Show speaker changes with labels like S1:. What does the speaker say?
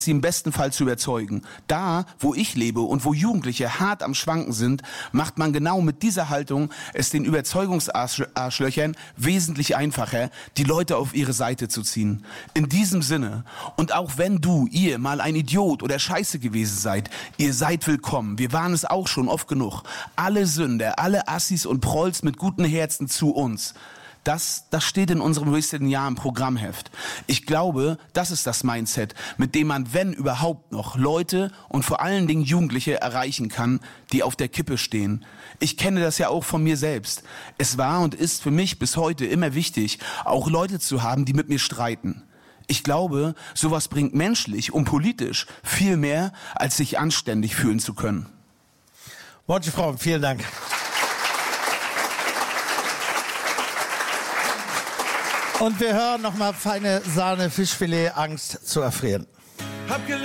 S1: sie im besten Fall zu überzeugen. Da, wo ich lebe und wo Jugendliche hart am Schwanken sind, macht man genau mit dieser Haltung es den Überzeugungsarschlöchern wesentlich einfacher, die Leute auf ihre Seite zu ziehen. In diesem Sinne, und auch wenn ihr mal ein Idiot oder Scheiße gewesen seid, ihr seid willkommen. Wir waren es auch schon oft genug. Alle Sünder, alle Assis und Prolls mit guten Herzen zu uns. Das steht in unserem Wasted Jahr im Programmheft. Ich glaube, das ist das Mindset, mit dem man, wenn überhaupt noch, Leute und vor allen Dingen Jugendliche erreichen kann, die auf der Kippe stehen. Ich kenne das ja auch von mir selbst. Es war und ist für mich bis heute immer wichtig, auch Leute zu haben, die mit mir streiten. Ich glaube, sowas bringt menschlich und politisch viel mehr, als sich anständig fühlen zu können.
S2: Manche Frauen, vielen Dank. Und wir hören nochmal feine Sahne, Fischfilet, Angst zu erfrieren.